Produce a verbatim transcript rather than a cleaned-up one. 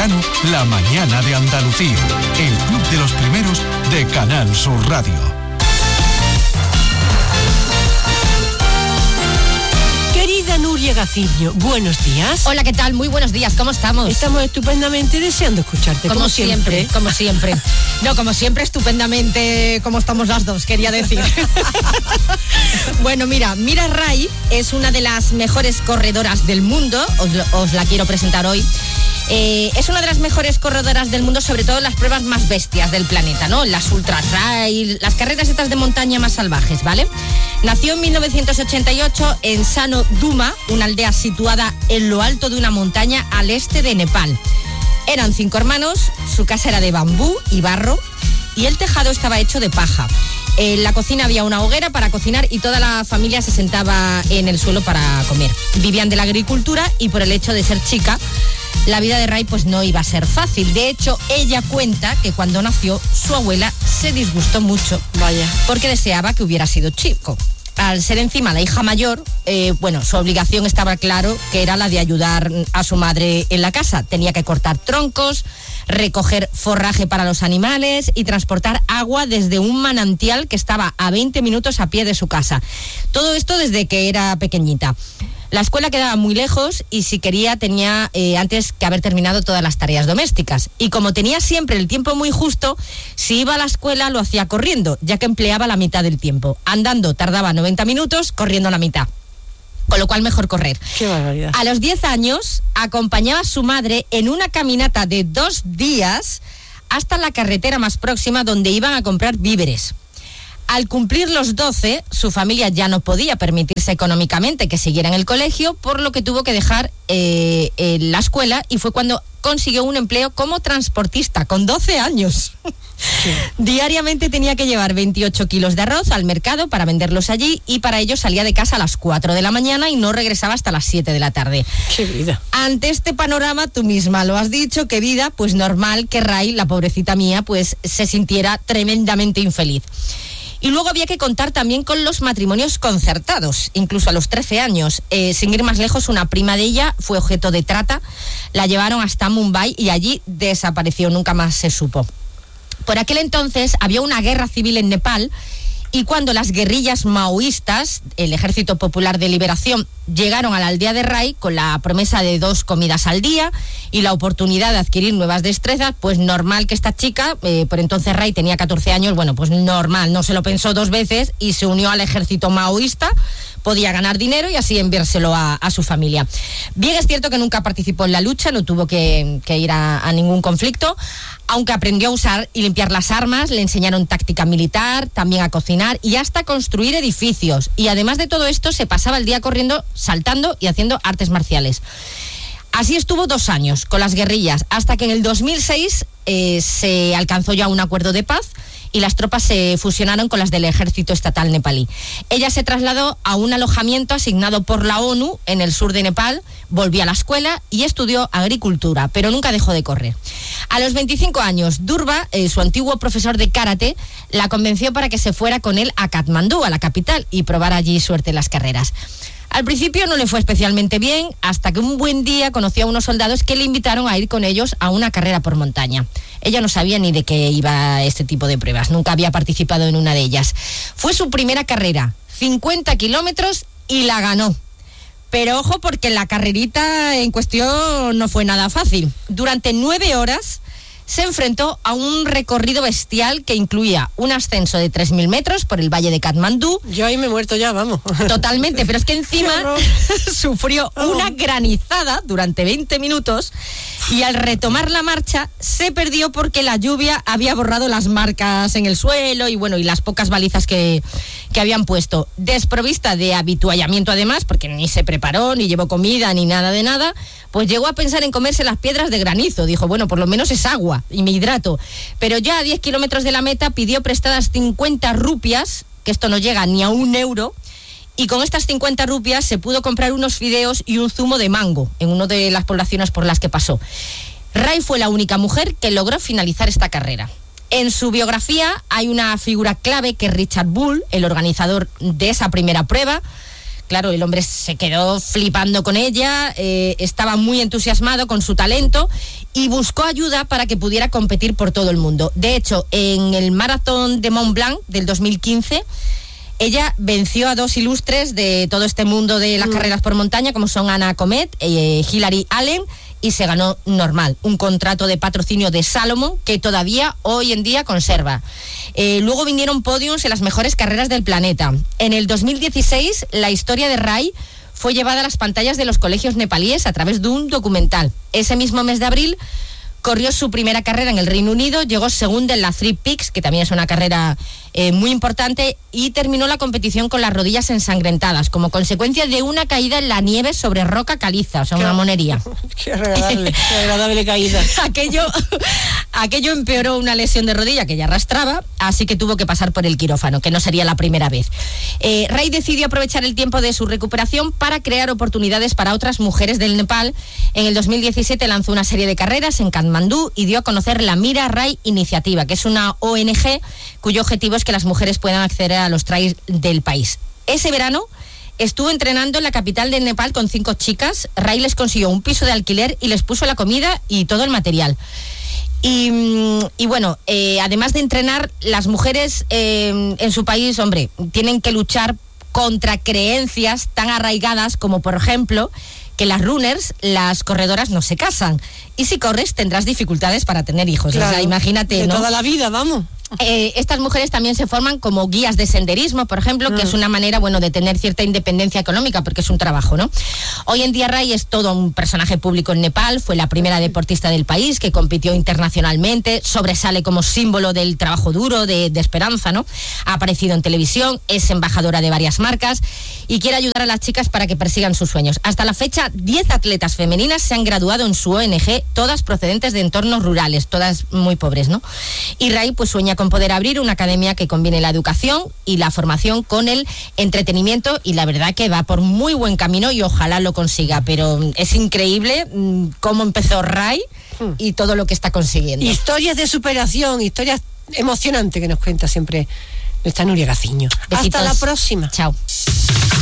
Mecano, La Mañana de Andalucía, el club de los primeros de Canal Sur Radio. Querida Nuria Gaciño, buenos días. Hola, ¿qué tal? Muy buenos días, ¿cómo estamos? Estamos estupendamente deseando escucharte, como, como siempre. siempre. Como siempre. No, como siempre, estupendamente como estamos las dos, quería decir. Bueno, mira, Mira Rai es una de las mejores corredoras del mundo, os, os la quiero presentar hoy. Eh, es una de las mejores corredoras del mundo, sobre todo en las pruebas más bestias del planeta, ¿no? Las ultra trail, las carreras estas de montaña más salvajes, ¿vale? Nació en mil novecientos ochenta y ocho en Sano Duma, una aldea situada en lo alto de una montaña al este de Nepal. Eran cinco hermanos, su casa era de bambú y barro y el tejado estaba hecho de paja. En la cocina había una hoguera para cocinar y toda la familia se sentaba en el suelo para comer. Vivían de la agricultura y por el hecho de ser chica, la vida de Rai pues no iba a ser fácil. De hecho, ella cuenta que cuando nació, su abuela se disgustó mucho. Vaya. Porque deseaba que hubiera sido chico. Al ser encima la hija mayor, eh, bueno, su obligación estaba claro que era la de ayudar a su madre en la casa. Tenía que cortar troncos, recoger forraje para los animales y transportar agua desde un manantial que estaba a veinte minutos a pie de su casa. Todo esto desde que era pequeñita. La escuela quedaba muy lejos y si quería tenía eh, antes que haber terminado todas las tareas domésticas. Y como tenía siempre el tiempo muy justo, si iba a la escuela lo hacía corriendo, ya que empleaba la mitad del tiempo. Andando tardaba noventa minutos, corriendo la mitad. Con lo cual mejor correr. Qué barbaridad. A los diez años acompañaba a su madre en una caminata de dos días hasta la carretera más próxima donde iban a comprar víveres. Al cumplir los doce, su familia ya no podía permitirse económicamente que siguiera en el colegio, por lo que tuvo que dejar eh, eh, la escuela y fue cuando consiguió un empleo como transportista, con doce años. Sí. Diariamente tenía que llevar veintiocho kilos de arroz al mercado para venderlos allí y para ello salía de casa a las cuatro de la mañana y no regresaba hasta las siete de la tarde. ¡Qué vida! Ante este panorama, tú misma lo has dicho, qué vida, pues normal que Rai, la pobrecita mía, pues se sintiera tremendamente infeliz. Y luego había que contar también con los matrimonios concertados, incluso a los trece años. Eh, sin ir más lejos, una prima de ella fue objeto de trata, la llevaron hasta Mumbai y allí desapareció, nunca más se supo. Por aquel entonces había una guerra civil en Nepal y cuando las guerrillas maoístas, el Ejército Popular de Liberación, llegaron a la aldea de Rai con la promesa de dos comidas al día y la oportunidad de adquirir nuevas destrezas, pues normal que esta chica, eh, por entonces Rai tenía catorce años, bueno, pues normal, no se lo pensó dos veces y se unió al ejército maoísta, podía ganar dinero y así enviárselo a, a su familia. Bien es cierto que nunca participó en la lucha, no tuvo que, que ir a, a ningún conflicto, aunque aprendió a usar y limpiar las armas, le enseñaron táctica militar, también a cocinar y hasta construir edificios. Y además de todo esto, se pasaba el día corriendo, saltando y haciendo artes marciales. Así estuvo dos años con las guerrillas, hasta que en el dos mil seis eh, se alcanzó ya un acuerdo de paz y las tropas se fusionaron con las del ejército estatal nepalí. Ella se trasladó a un alojamiento asignado por la ONU en el sur de Nepal, volvió a la escuela y estudió agricultura, pero nunca dejó de correr. A los veinticinco años, Durba, eh, su antiguo profesor de karate, la convenció para que se fuera con él a Katmandú, a la capital, y probara allí suerte en las carreras. Al principio no le fue especialmente bien, hasta que un buen día conoció a unos soldados que le invitaron a ir con ellos a una carrera por montaña. Ella no sabía ni de qué iba este tipo de pruebas, nunca había participado en una de ellas. Fue su primera carrera, cincuenta kilómetros, y la ganó. Pero ojo, porque la carrerita en cuestión no fue nada fácil. Durante nueve horas se enfrentó a un recorrido bestial que incluía un ascenso de tres mil metros por el valle de Katmandú. Yo ahí me he muerto ya, vamos. Totalmente, pero es que encima sufrió una granizada durante veinte minutos y al retomar la marcha se perdió porque la lluvia había borrado las marcas en el suelo y bueno, y las pocas balizas que, que habían puesto. Desprovista de habituallamiento además, porque ni se preparó, ni llevó comida, ni nada de nada, pues llegó a pensar en comerse las piedras de granizo. Dijo, bueno, por lo menos es agua y me hidrato. Pero ya a diez kilómetros de la meta pidió prestadas cincuenta rupias, que esto no llega ni a un euro, y con estas cincuenta rupias se pudo comprar unos fideos y un zumo de mango en una de las poblaciones por las que pasó. Rai fue la única mujer que logró finalizar esta carrera. En su biografía hay una figura clave que es Richard Bull, el organizador de esa primera prueba. Claro, el hombre se quedó flipando con ella, eh, estaba muy entusiasmado con su talento y buscó ayuda para que pudiera competir por todo el mundo. De hecho, en el maratón de Mont Blanc del dos mil quince, ella venció a dos ilustres de todo este mundo de las mm. carreras por montaña, como son Anna Comet, eh, Hilary Allen, y se ganó normal, un contrato de patrocinio de Salomon que todavía hoy en día conserva. Eh, luego vinieron podiums en las mejores carreras del planeta. En el dos mil dieciséis, la historia de Rai fue llevada a las pantallas de los colegios nepalíes a través de un documental. Ese mismo mes de abril corrió su primera carrera en el Reino Unido, llegó segunda en la Three Peaks, que también es una carrera eh, muy importante, y terminó la competición con las rodillas ensangrentadas, como consecuencia de una caída en la nieve sobre roca caliza, o sea, qué, una monería. Qué agradable, qué agradable caída. aquello, aquello empeoró una lesión de rodilla que ya arrastraba, así que tuvo que pasar por el quirófano, que no sería la primera vez. Eh, Rai decidió aprovechar el tiempo de su recuperación para crear oportunidades para otras mujeres del Nepal. En el dos mil diecisiete lanzó una serie de carreras en Katmandú y dio a conocer la Mira Rai Iniciativa, que es una O N G cuyo objetivo es que las mujeres puedan acceder a los trails del país. Ese verano estuvo entrenando en la capital del Nepal con cinco chicas. Rai les consiguió un piso de alquiler y les puso la comida y todo el material. Y, y bueno, eh, además de entrenar, las mujeres eh, en su país, hombre, tienen que luchar contra creencias tan arraigadas como, por ejemplo, que las runners, las corredoras, no se casan. Y si corres, tendrás dificultades para tener hijos. Claro, o sea, imagínate, de ¿no? toda la vida, vamos. Eh, estas mujeres también se forman como guías de senderismo, por ejemplo, mm. que es una manera, bueno, de tener cierta independencia económica, porque es un trabajo, ¿no? Hoy en día Rai es todo un personaje público en Nepal, fue la primera deportista del país que compitió internacionalmente, sobresale como símbolo del trabajo duro, de, de esperanza, ¿no? Ha aparecido en televisión, es embajadora de varias marcas y quiere ayudar a las chicas para que persigan sus sueños. Hasta la fecha, diez atletas femeninas se han graduado en su O N G, todas procedentes de entornos rurales, todas muy pobres, ¿no? Y Rai pues sueña con poder abrir una academia que combine la educación y la formación con el entretenimiento, y la verdad que va por muy buen camino y ojalá lo consiga, pero es increíble mmm, cómo empezó Rai y todo lo que está consiguiendo. Historias de superación, historias emocionantes que nos cuenta siempre nuestra Nuria Gaciño. Besitos. Hasta la próxima. Chao.